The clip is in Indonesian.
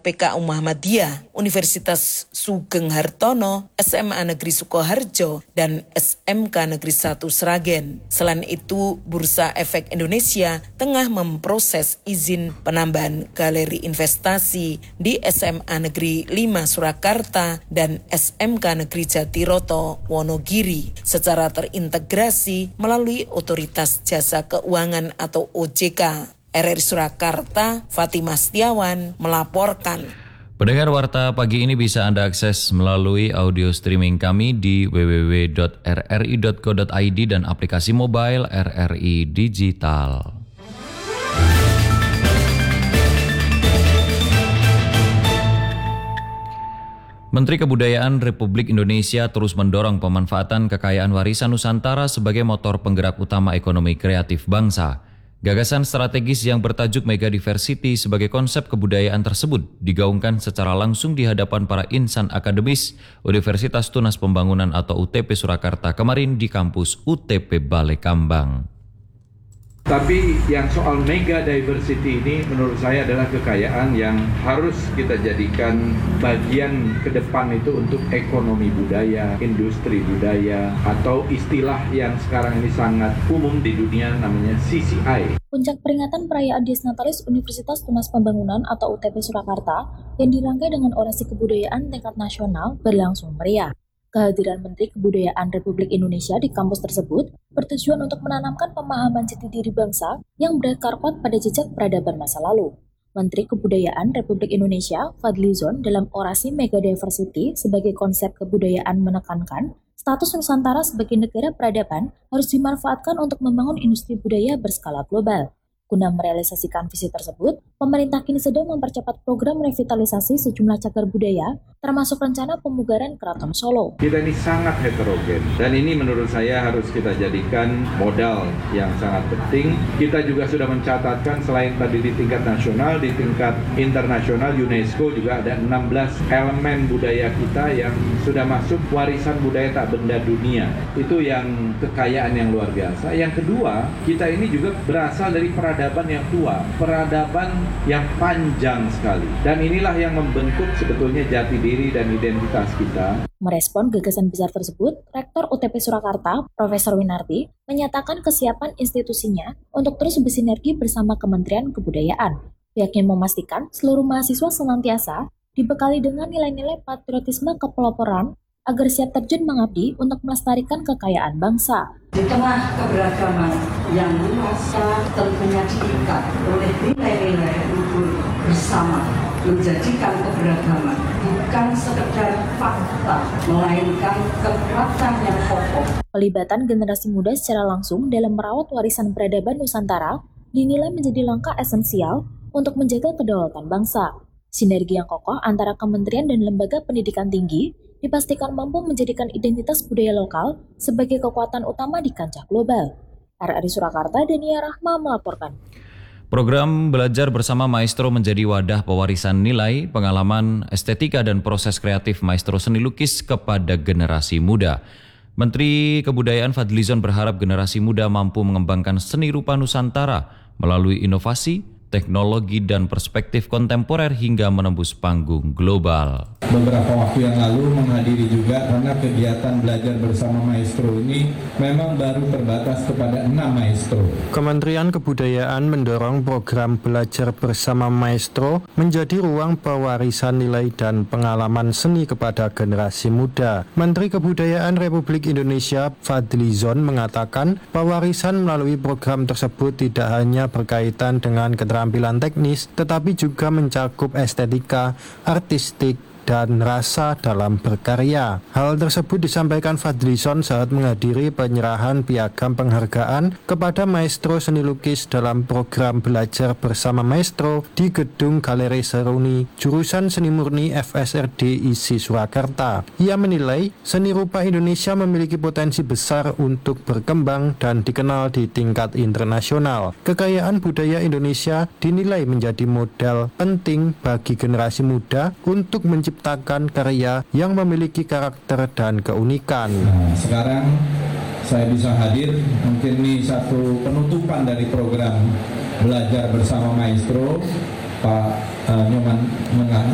PKU Muhammadiyah, Universitas Sugeng Hartono, SMA Negeri Sukoharjo, dan SMK Negeri 1 Sragen. Selain itu, Bursa Efek Indonesia tengah memproses izin penambahan galeri investasi di SMA Negeri 5 Surakarta dan SMK Negeri Jatiroto Wonogiri secara terintegrasi melalui Otoritas Jasa Keuangan atau OJK. RRI Surakarta, Fatimah Setiawan melaporkan. Pendengar Warta Pagi ini bisa Anda akses melalui audio streaming kami di www.rri.co.id dan aplikasi mobile RRI Digital. Menteri Kebudayaan Republik Indonesia terus mendorong pemanfaatan kekayaan warisan Nusantara sebagai motor penggerak utama ekonomi kreatif bangsa. Gagasan strategis yang bertajuk Mega Diversity sebagai konsep kebudayaan tersebut digaungkan secara langsung di hadapan para insan akademis Universitas Tunas Pembangunan atau UTP Surakarta kemarin di kampus UTP Balai Kambang. Tapi yang soal mega diversity ini menurut saya adalah kekayaan yang harus kita jadikan bagian ke depan itu untuk ekonomi budaya, industri budaya, atau istilah yang sekarang ini sangat umum di dunia namanya CCI. Puncak peringatan perayaan Dies Natalis Universitas Tunas Pembangunan atau UTP Surakarta yang dirangkai dengan orasi kebudayaan tingkat nasional berlangsung meriah. Kehadiran Menteri Kebudayaan Republik Indonesia di kampus tersebut bertujuan untuk menanamkan pemahaman jati diri bangsa yang berakar kuat pada jejak peradaban masa lalu. Menteri Kebudayaan Republik Indonesia, Fadlizon, dalam orasi Mega Diversity sebagai konsep kebudayaan menekankan status Nusantara sebagai negara peradaban harus dimanfaatkan untuk membangun industri budaya berskala global. Guna merealisasikan visi tersebut, pemerintah kini sedang mempercepat program revitalisasi sejumlah cagar budaya, termasuk rencana pemugaran Keraton Solo. Kita ini sangat heterogen, dan ini menurut saya harus kita jadikan modal yang sangat penting. Kita juga sudah mencatatkan selain tadi di tingkat nasional, di tingkat internasional UNESCO juga ada 16 elemen budaya kita yang sudah masuk warisan budaya tak benda dunia. Itu yang kekayaan yang luar biasa. Yang kedua, kita ini juga berasal dari peradaban yang tua, peradaban yang panjang sekali. Dan inilah yang membentuk sebetulnya jati diri dan identitas kita. Merespon gagasan besar tersebut, Rektor UTP Surakarta, Profesor Winarti, menyatakan kesiapan institusinya untuk terus bersinergi bersama Kementerian Kebudayaan. Pihaknya memastikan seluruh mahasiswa senantiasa dibekali dengan nilai-nilai patriotisme kepeloporan agar siap terjun mengabdi untuk melestarikan kekayaan bangsa. Di tengah keberagaman yang luas tentunya diikat oleh nilai-nilai luhur bersama, menjadikan keberagaman bukan sekedar fakta, melainkan kekuatan yang kokoh. Pelibatan generasi muda secara langsung dalam merawat warisan peradaban Nusantara dinilai menjadi langkah esensial untuk menjaga kedaulatan bangsa. Sinergi yang kokoh antara kementerian dan lembaga pendidikan tinggi dipastikan mampu menjadikan identitas budaya lokal sebagai kekuatan utama di kancah global. RRI Surakarta, Dania Rahma melaporkan. Program Belajar Bersama Maestro menjadi wadah pewarisan nilai, pengalaman, estetika, dan proses kreatif maestro seni lukis kepada generasi muda. Menteri Kebudayaan Fadlizon berharap generasi muda mampu mengembangkan seni rupa Nusantara melalui inovasi, teknologi, dan perspektif kontemporer hingga menembus panggung global. Beberapa waktu yang lalu menghadiri juga karena kegiatan Belajar Bersama Maestro ini memang baru terbatas kepada 6 maestro. Kementerian Kebudayaan mendorong program Belajar Bersama Maestro menjadi ruang pewarisan nilai dan pengalaman seni kepada generasi muda. Menteri Kebudayaan Republik Indonesia Fadlizon mengatakan pewarisan melalui program tersebut tidak hanya berkaitan dengan keterampilan teknis, tetapi juga mencakup estetika, artistik, dan rasa dalam berkarya. Hal tersebut disampaikan Fadlizon saat menghadiri penyerahan piagam penghargaan kepada maestro seni lukis dalam program Belajar Bersama Maestro di Gedung Galeri Seruni, jurusan Seni Murni FSRD ISI Surakarta. Ia menilai seni rupa Indonesia memiliki potensi besar untuk berkembang dan dikenal di tingkat internasional. Kekayaan budaya Indonesia dinilai menjadi modal penting bagi generasi muda untuk menciptakan karya yang memiliki karakter dan keunikan. Nah, sekarang saya bisa hadir, mungkin ini satu penutupan dari program Belajar Bersama Maestro Pak Nyoman